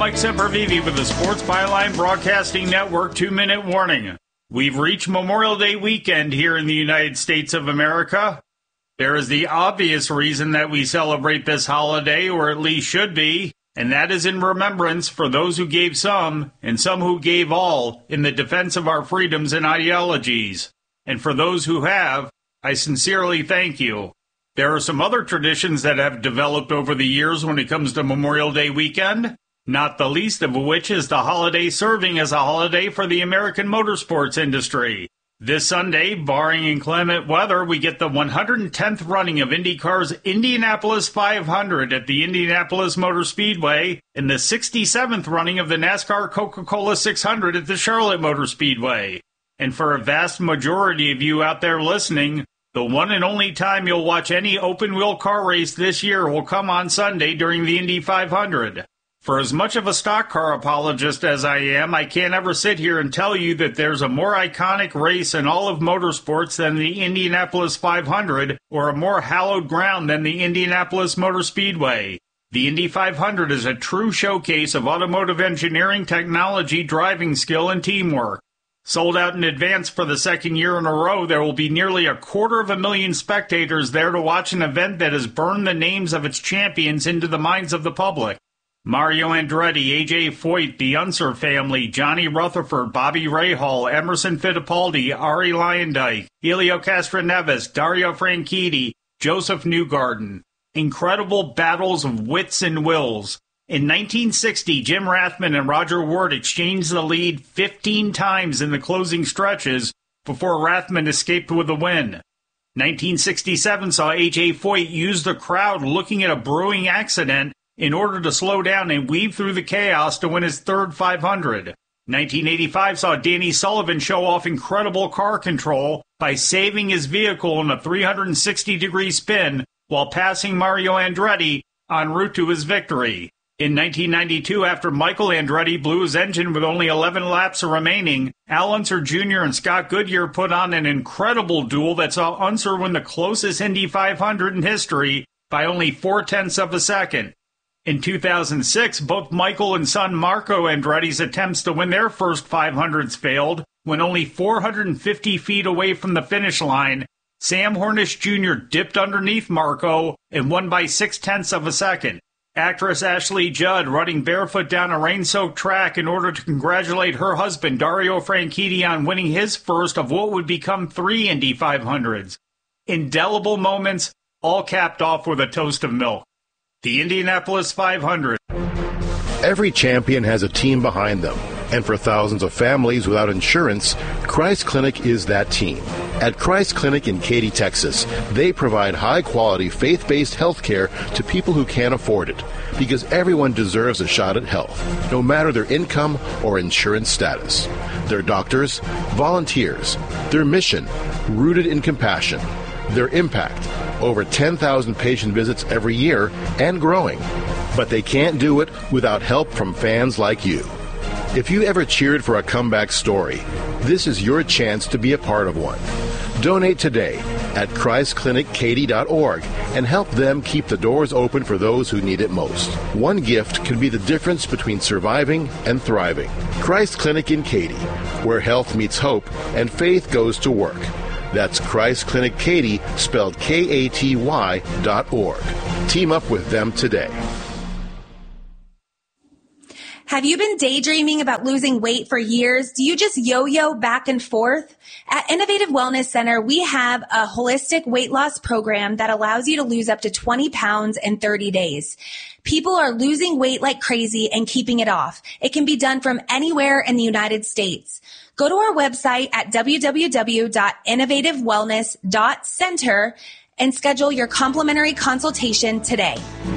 Mike Sempervive with the Sports Byline Broadcasting Network 2-minute warning. We've reached Memorial Day weekend here in the United States of America. There is the obvious reason that we celebrate this holiday, or at least should be, and that is in remembrance for those who gave some, and some who gave all, in the defense of our freedoms and ideologies. And for those who have, I sincerely thank you. There are some other traditions that have developed over the years when it comes to Memorial Day weekend, not the least of which is the holiday serving as a holiday for the American motorsports industry. This Sunday, barring inclement weather, we get the 110th running of IndyCar's Indianapolis 500 at the Indianapolis Motor Speedway and the 67th running of the NASCAR Coca-Cola 600 at the Charlotte Motor Speedway. And for a vast majority of you out there listening, the one and only time you'll watch any open-wheel car race this year will come on Sunday during the Indy 500. For as much of a stock car apologist as I am, I can't ever sit here and tell you that there's a more iconic race in all of motorsports than the Indianapolis 500 or a more hallowed ground than the Indianapolis Motor Speedway. The Indy 500 is a true showcase of automotive engineering, technology, driving skill, and teamwork. Sold out in advance for the second year in a row, there will be nearly 250,000 spectators there to watch an event that has burned the names of its champions into the minds of the public. Mario Andretti, A.J. Foyt, the Unser family, Johnny Rutherford, Bobby Rahal, Emerson Fittipaldi, Ari Luyendyk, Helio Castroneves, Dario Franchitti, Joseph Newgarden. Incredible battles of wits and wills. In 1960, Jim Rathman and Roger Ward exchanged the lead 15 times in the closing stretches before Rathman escaped with the win. 1967 saw A.J. Foyt use the crowd looking at a brewing accident in order to slow down and weave through the chaos to win his third 500. 1985 saw Danny Sullivan show off incredible car control by saving his vehicle in a 360-degree spin while passing Mario Andretti en route to his victory. In 1992, after Michael Andretti blew his engine with only 11 laps remaining, Al Unser Jr. and Scott Goodyear put on an incredible duel that saw Unser win the closest Indy 500 in history by only 0.4 of a second. In 2006, both Michael and son Marco Andretti's attempts to win their first 500s failed when only 450 feet away from the finish line, Sam Hornish Jr. dipped underneath Marco and won by 0.6 of a second. Actress Ashley Judd running barefoot down a rain-soaked track in order to congratulate her husband Dario Franchitti on winning his first of what would become 3 Indy 500s. Indelible moments, all capped off with a toast of milk. The Indianapolis 500. Every champion has a team behind them, and for thousands of families without insurance, Christ Clinic is that team. At Christ Clinic in Katy, Texas, they provide high-quality, faith-based health care to people who can't afford it, because everyone deserves a shot at health, no matter their income or insurance status. Their doctors, volunteers, their mission, rooted in compassion, their impact, over 10,000 patient visits every year and growing. But they can't do it without help from fans like you. If you ever cheered for a comeback story, this is your chance to be a part of one. Donate today at ChristClinicKaty.org and help them keep the doors open for those who need it most. One gift can be the difference between surviving and thriving. Christ Clinic in Katy, where health meets hope and faith goes to work. That's Christ Clinic Katy, spelled KATY.org. Team up with them today. Have you been daydreaming about losing weight for years? Do you just yo-yo back and forth? At Innovative Wellness Center, we have a holistic weight loss program that allows you to lose up to 20 pounds in 30 days. People are losing weight like crazy and keeping it off. It can be done from anywhere in the United States. Go to our website at www.innovativewellness.center and schedule your complimentary consultation today.